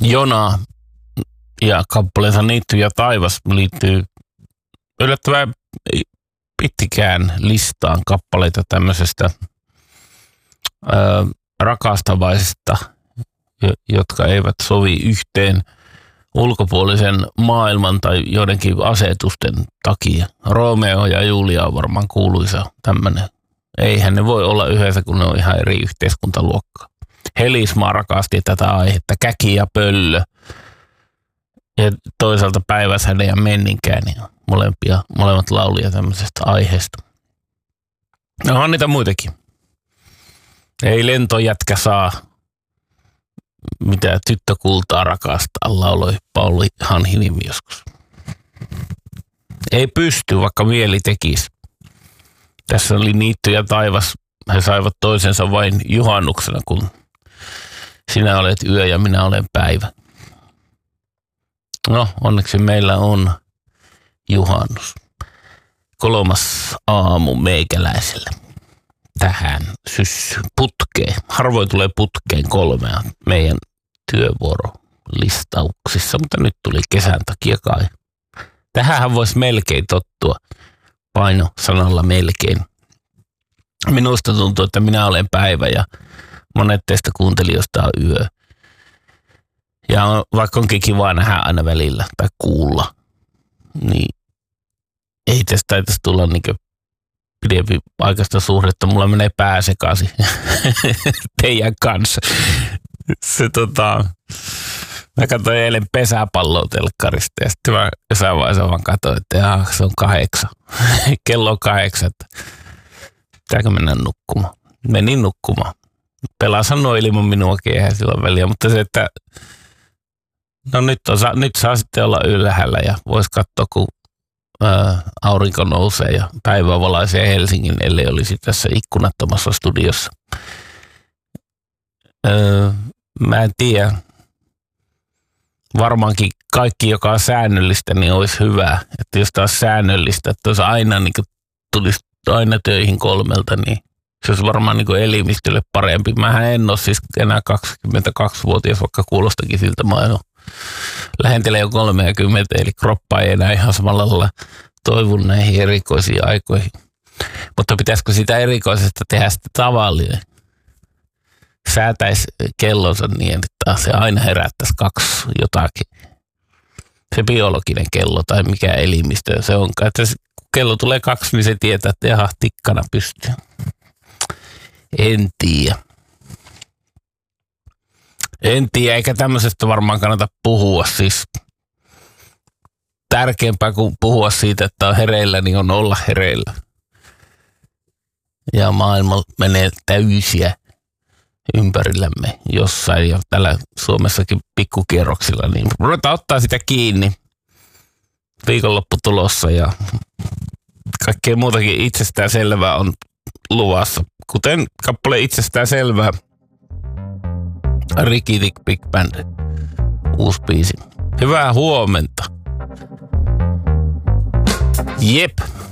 Jona ja kappaleensa Niitty ja taivas liittyy yllättävän pitkään listaan kappaleita tämmöisestä rakastavaisista, jotka eivät sovi yhteen ulkopuolisen maailman tai joidenkin asetusten takia. Romeo ja Julia on varmaan kuuluisa tämmöinen. Eihän ne voi olla yhdessä, kun ne on ihan eri yhteiskuntaluokkaa. Helismaa rakasti tätä aihetta, Käki ja Pöllö. Ja toisaalta Päiväsäde ja Menninkääni, molemmat laulia tämmöisestä aiheesta. No on niitä muitakin. Ei lentojätkä saa mitä tyttökultaa rakastaa, lauloi Pauli Hanhinimi joskus. Ei pysty, vaikka mieli tekisi. Tässä oli Niitty ja taivas. He saivat toisensa vain juhannuksena, kun sinä olet yö ja minä olen päivä. No, onneksi meillä on juhannus. 3. aamu meikäläiselle. Tähän putkeen. Harvoin tulee putkeen 3 meidän työvuorolistauksissa, mutta nyt tuli kesän takia kai. Tähänhän voisi melkein tottua. Paino sanalla melkein. Minusta tuntuu, että minä olen päivä ja monet teistä kuuntelijoista on yö. Ja vaikka onkin kiva nähdä aina välillä tai kuulla, niin ei tästä taitaisi tulla niin pidempi aikaista suhdetta. Mulla menee pää sekaisin teidän kanssa. Mä katsoin eilen pesäpalloa telkkarista ja sitten mä jossain vaiheessa vaan katsoin, että se on 8. Kello on 8. Pitääkö mennä nukkumaan? Menin nukkumaan. Pelaan noin ilman minuakin, eihän sillä väliä, mutta se, että no nyt saa sitten olla ylhäällä ja vois katsoa, kun aurinko nousee ja päivä valaisee Helsingin, ellei olisi tässä ikkunattomassa studiossa. Mä en tiedä. Varmaankin kaikki, joka on säännöllistä, niin olisi hyvä. Että jos taas säännöllistä, että jos aina niin tulisi aina töihin 3, niin se olisi varmaan niin elimistölle parempi. Mähän en ole siis enää 22-vuotias, vaikka kuulostakin siltä mä lähentelee jo 30, eli kroppa ei enää ihan samalla lailla toivu näihin erikoisiin aikoihin. Mutta pitäisikö sitä erikoisesta tehdä sitten tavallinen? Säätäisi kellonsa niin, että se aina herättäisi 2 jotakin. Se biologinen kello tai mikä elimistö se onkaan. Että kun kello tulee 2, niin se tietää, että jaha, tikkana pystyy. En tiedä. Eikä tämmöisestä varmaan kannata puhua. Siis tärkeämpää kuin puhua siitä, että on hereillä, niin on olla hereillä. Ja maailma menee täysiä ympärillämme jossain ja täällä Suomessakin pikkukierroksilla, niin ruvetaan ottaa sitä kiinni. Viikonloppu tulossa ja kaikkea muutakin itsestään selvää on luvassa. Kuten kappale itsestään selvää. Ricky Dick Big Band, uusi biisi. Hyvää huomenta. Jep.